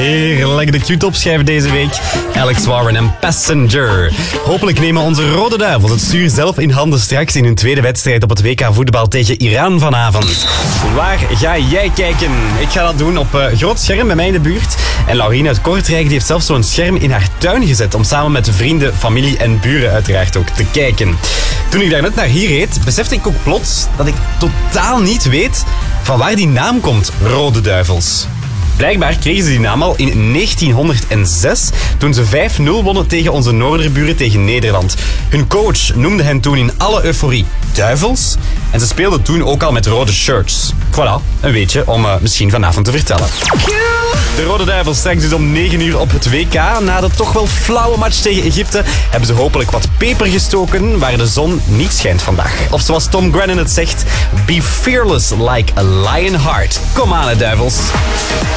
Heerlijk, de Q-top schijven deze week. Alex Warren en Passenger. Hopelijk nemen onze Rode Duivels het stuur zelf in handen straks in hun tweede wedstrijd op het WK voetbal tegen Iran vanavond. Waar ga jij kijken? Ik ga dat doen op groot scherm bij mij in de buurt. En Laurien uit Kortrijk die heeft zelfs zo'n scherm in haar tuin gezet om samen met vrienden, familie en buren uiteraard ook te kijken. Toen ik daarnet naar hier reed, besefte ik ook plots dat ik totaal niet weet van waar die naam komt, Rode Duivels. Blijkbaar kregen ze die naam al in 1906, toen ze 5-0 wonnen tegen onze noorderburen tegen Nederland. Hun coach noemde hen toen in alle euforie Duivels en ze speelden toen ook al met rode shirts. Voilà, een weetje om misschien vanavond te vertellen. De Rode Duivels straks dus om 9 uur op het WK. Na de toch wel flauwe match tegen Egypte hebben ze hopelijk wat peper gestoken waar de zon niet schijnt vandaag. Of zoals Tom Grennan het zegt, be fearless like a lion heart. Kom aan, hè, Duivels.